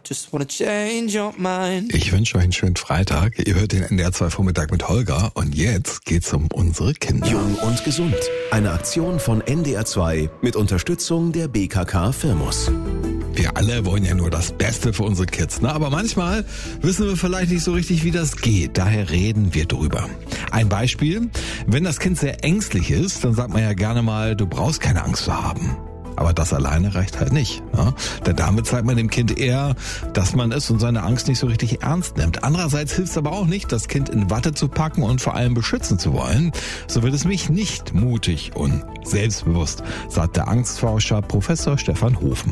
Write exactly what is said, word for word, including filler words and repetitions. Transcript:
just wanna change your mind. Ich wünsche euch einen schönen Freitag. Ihr hört den N D R zwei Vormittag mit Holger und jetzt geht's um unsere Kinder. Jung und gesund. Eine Aktion von N D R zwei mit Unterstützung der B K K Firmus. Wir alle wollen ja nur das Beste für unsere Kids, ne? Aber manchmal wissen wir vielleicht nicht so richtig, wie das geht. Daher reden wir drüber. Ein Beispiel: Wenn das Kind sehr ängstlich ist, dann sagt man ja gerne mal, du brauchst keine Angst zu haben. Aber das alleine reicht halt nicht. Ne? Denn damit zeigt man dem Kind eher, dass man es und seine Angst nicht so richtig ernst nimmt. Andererseits hilft es aber auch nicht, das Kind in Watte zu packen und vor allem beschützen zu wollen. So wird es mich nicht mutig und selbstbewusst, sagt der Angstforscher Professor Stefan Hofmann.